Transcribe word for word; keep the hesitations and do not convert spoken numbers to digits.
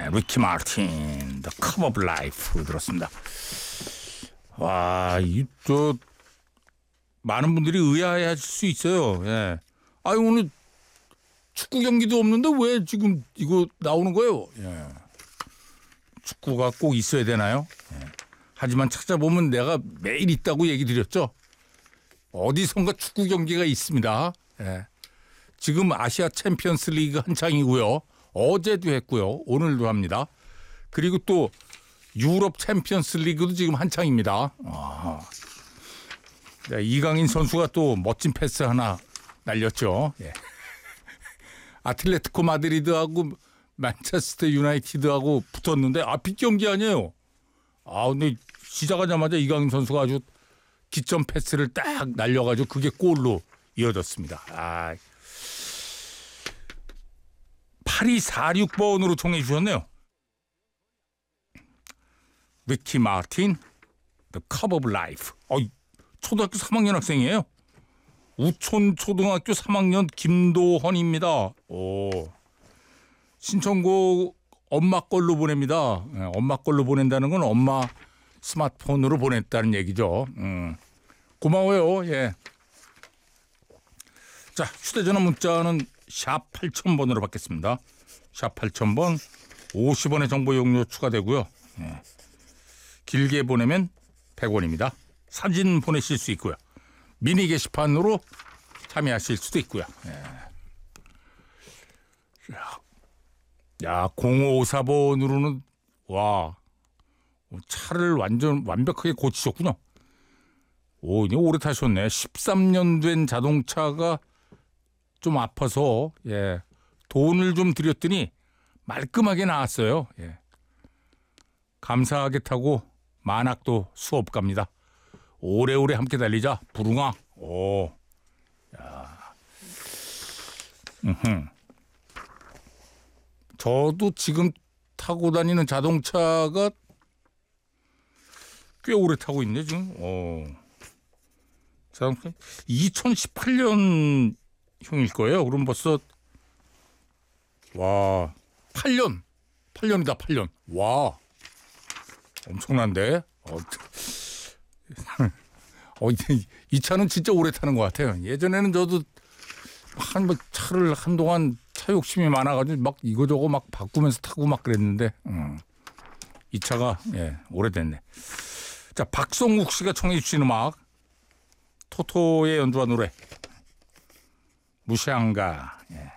네, 리키 마틴, The Cup of Life 들었습니다. 와, 이 저 많은 분들이 의아해하실 수 있어요. 예. 아, 오늘 축구 경기도 없는데 왜 지금 이거 나오는 거예요? 예. 축구가 꼭 있어야 되나요? 예. 하지만 찾아보면 내가 매일 있다고 얘기 드렸죠. 어디선가 축구 경기가 있습니다. 예. 지금 아시아 챔피언스 리그 한창이고요. 어제도 했고요. 오늘도 합니다. 그리고 또 유럽 챔피언스 리그도 지금 한창입니다. 아. 네, 이강인 선수가 또 멋진 패스 하나 날렸죠. 예. 아틀레티코 마드리드하고 만체스터 유나이티드하고 붙었는데 아, 빅경기 아니에요. 아, 근데 시작하자마자 이강인 선수가 아주 기점 패스를 딱 날려가지고 그게 골로 이어졌습니다. 아. 팔이사육 번으로 청해 주셨네요. 리키 마틴, The Cup of Life. 어, 초등학교 삼 학년 학생이에요. 우촌 초등학교 삼 학년 김도헌입니다. 오. 신청곡 엄마 걸로 보냅니다. 네, 엄마 걸로 보낸다는 건 엄마 스마트폰으로 보냈다는 얘기죠. 음. 고마워요. 예. 자, 휴대전화 문자는 샵 팔천 번으로 받겠습니다. 샵 팔천 번 오십 원의 정보 용료 추가되고요. 예. 길게 보내면 백 원입니다. 사진 보내실 수 있고요. 미니 게시판으로 참여하실 수도 있고요. 예. 야, 공오오사 번으로는 와, 차를 완전 완벽하게 고치셨군요. 오, 이제 오래 타셨네. 십삼 년 된 자동차가 좀 아파서 예, 돈을 좀 드렸더니 말끔하게 나왔어요. 예. 감사하게 타고 만학도 수업 갑니다. 오래오래 함께 달리자. 부릉아. 오. 야. 음흠. 저도 지금 타고 다니는 자동차가 꽤 오래 타고 있네 지금. 오. 자동차 이천십팔 년 형일 거예요. 그럼 벌써 와 팔 년, 팔 년이다 팔 년. 와 엄청난데. 어, 어, 이 차는 진짜 오래 타는 것 같아요. 예전에는 저도 한 뭐 차를 한동안 차 욕심이 많아가지고 막 이거저거 막 바꾸면서 타고 막 그랬는데 음, 이 차가 예, 오래됐네. 자, 박성욱 씨가 청해 주신 음악 토토의 연주한 노래 무시한가. 예.